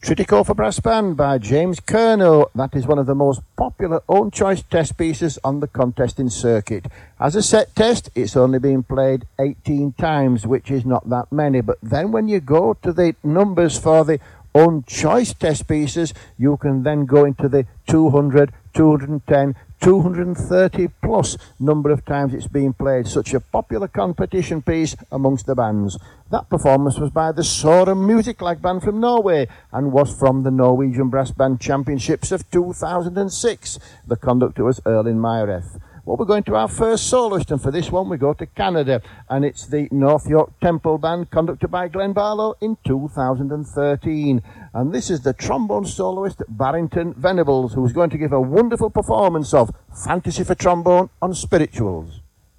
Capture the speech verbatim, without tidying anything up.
Tritico for Brass Band by James Kernow. That is one of the most popular own choice test pieces on the contesting circuit. As a set test, it's only been played eighteen times, which is not that many. But then when you go to the numbers for the own choice test pieces, you can then go into the two hundred, two hundred ten, two hundred thirty plus number of times it's been played. Such a popular competition piece amongst the bands. That performance was by the Sorum Music Lag Band from Norway and was from the Norwegian Brass Band Championships of two thousand six. The conductor was Erlin Meyereth. Well, we're going to our first soloist, and for this one we go to Canada, and it's the North York Temple Band, conducted by Glenn Barlow in two thousand thirteen. And this is the trombone soloist Barrington Venables, who's going to give a wonderful performance of Fantasy for Trombone on Spirituals.